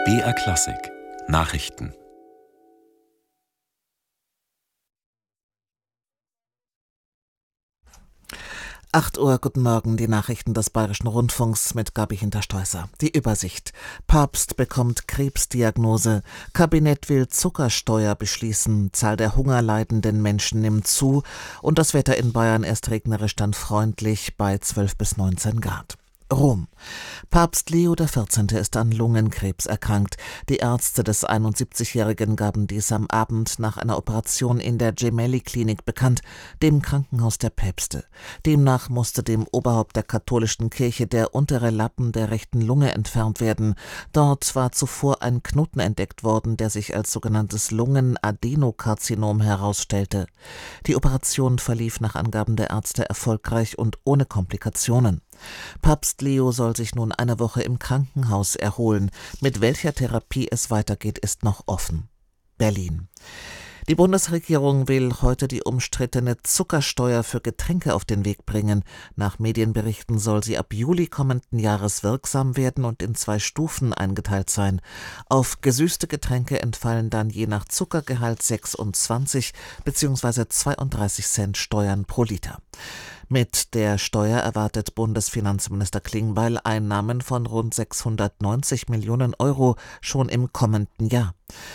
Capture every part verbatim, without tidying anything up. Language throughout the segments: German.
B R Klassik Nachrichten. acht Uhr, guten Morgen, die Nachrichten des Bayerischen Rundfunks mit Gabi Hinterstoißer. Die Übersicht. Papst bekommt Krebsdiagnose. Kabinett will Zuckersteuer beschließen. Zahl der hungerleidenden Menschen nimmt zu. Und das Wetter in Bayern erst regnerisch, dann freundlich bei zwölf bis neunzehn Grad. Rom. Papst Leo der vierzehnte ist an Lungenkrebs erkrankt. Die Ärzte des einundsiebzigjährigen gaben dies am Abend nach einer Operation in der Gemelli-Klinik bekannt, dem Krankenhaus der Päpste. Demnach musste dem Oberhaupt der katholischen Kirche der untere Lappen der rechten Lunge entfernt werden. Dort war zuvor ein Knoten entdeckt worden, der sich als sogenanntes Lungenadenokarzinom herausstellte. Die Operation verlief nach Angaben der Ärzte erfolgreich und ohne Komplikationen. Papst Leo soll sich nun eine Woche im Krankenhaus erholen. Mit welcher Therapie es weitergeht, ist noch offen. Berlin. Die Bundesregierung will heute die umstrittene Zuckersteuer für Getränke auf den Weg bringen. Nach Medienberichten soll sie ab Juli kommenden Jahres wirksam werden und in zwei Stufen eingeteilt sein. Auf gesüßte Getränke entfallen dann je nach Zuckergehalt sechsundzwanzig bzw. zweiunddreißig Cent Steuern pro Liter. Mit der Steuer erwartet Bundesfinanzminister Klingbeil Einnahmen von rund sechshundertneunzig Millionen Euro schon im kommenden Jahr.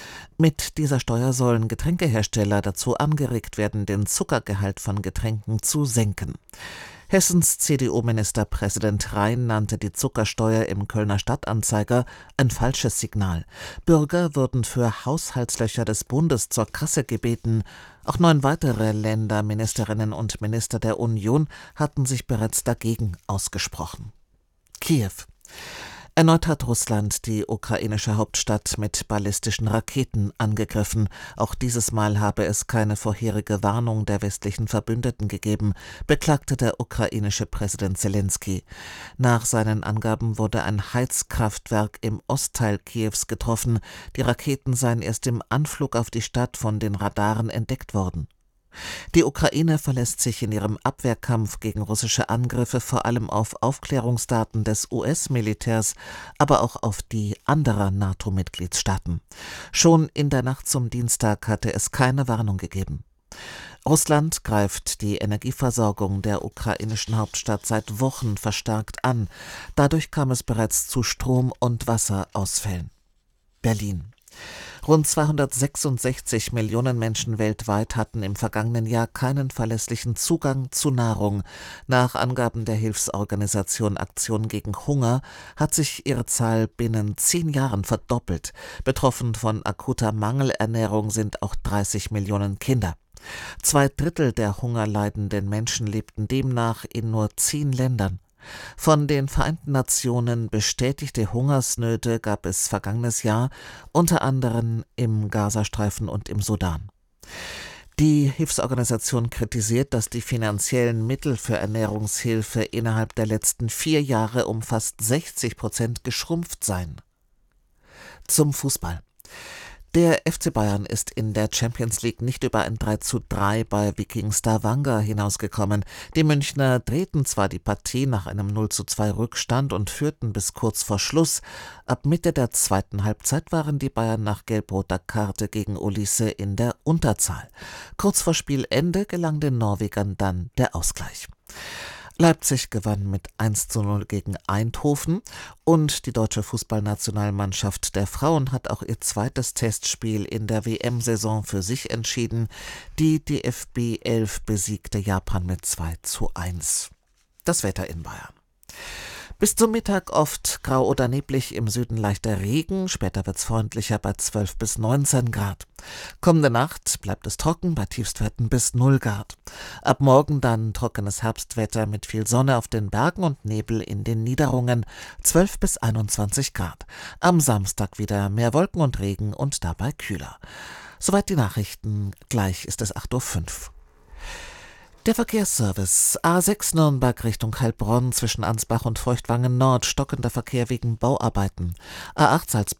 Mit dieser Steuer sollen Getränkehersteller dazu angeregt werden, den Zuckergehalt von Getränken zu senken. Hessens C D U-Ministerpräsident Rhein nannte die Zuckersteuer im Kölner Stadtanzeiger ein falsches Signal. Bürger würden für Haushaltslöcher des Bundes zur Kasse gebeten. Auch neun weitere Länderministerinnen und Minister der Union hatten sich bereits dagegen ausgesprochen. Kiew. Erneut hat Russland die ukrainische Hauptstadt mit ballistischen Raketen angegriffen. Auch dieses Mal habe es keine vorherige Warnung der westlichen Verbündeten gegeben, beklagte der ukrainische Präsident Selenskyj. Nach seinen Angaben wurde ein Heizkraftwerk im Ostteil Kiews getroffen. Die Raketen seien erst im Anflug auf die Stadt von den Radaren entdeckt worden. Die Ukraine verlässt sich in ihrem Abwehrkampf gegen russische Angriffe vor allem auf Aufklärungsdaten des U S-Militärs, aber auch auf die anderer NATO-Mitgliedstaaten. Schon in der Nacht zum Dienstag hatte es keine Warnung gegeben. Russland greift die Energieversorgung der ukrainischen Hauptstadt seit Wochen verstärkt an. Dadurch kam es bereits zu Strom- und Wasserausfällen. Berlin. Rund zweihundertsechsundsechzig Millionen Menschen weltweit hatten im vergangenen Jahr keinen verlässlichen Zugang zu Nahrung. Nach Angaben der Hilfsorganisation Aktion gegen Hunger hat sich ihre Zahl binnen zehn Jahren verdoppelt. Betroffen von akuter Mangelernährung sind auch dreißig Millionen Kinder. Zwei Drittel der hungerleidenden Menschen lebten demnach in nur zehn Ländern. Von den Vereinten Nationen bestätigte Hungersnöte gab es vergangenes Jahr, unter anderem im Gazastreifen und im Sudan. Die Hilfsorganisation kritisiert, dass die finanziellen Mittel für Ernährungshilfe innerhalb der letzten vier Jahre um fast sechzig Prozent geschrumpft seien. Zum Fußball. Der F C Bayern ist in der Champions League nicht über ein drei zu drei bei Viking Stavanger hinausgekommen. Die Münchner drehten zwar die Partie nach einem null zu zwei Rückstand und führten bis kurz vor Schluss. Ab Mitte der zweiten Halbzeit waren die Bayern nach gelb-roter Karte gegen Olise in der Unterzahl. Kurz vor Spielende gelang den Norwegern dann der Ausgleich. Leipzig gewann mit eins zu null gegen Eindhoven und die deutsche Fußballnationalmannschaft der Frauen hat auch ihr zweites Testspiel in der W M-Saison für sich entschieden. Die D F B elf besiegte Japan mit zwei zu eins. Das Wetter in Bayern. Bis zum Mittag oft grau oder neblig, im Süden leichter Regen, später wird es freundlicher bei zwölf bis neunzehn Grad. Kommende Nacht bleibt es trocken bei Tiefstwerten bis null Grad. Ab morgen dann trockenes Herbstwetter mit viel Sonne auf den Bergen und Nebel in den Niederungen, zwölf bis einundzwanzig Grad. Am Samstag wieder mehr Wolken und Regen und dabei kühler. Soweit die Nachrichten, gleich ist es acht Uhr fünf. Der Verkehrsservice. A sechs Nürnberg Richtung Heilbronn zwischen Ansbach und Feuchtwangen Nord, stockender Verkehr wegen Bauarbeiten. A acht Salzburg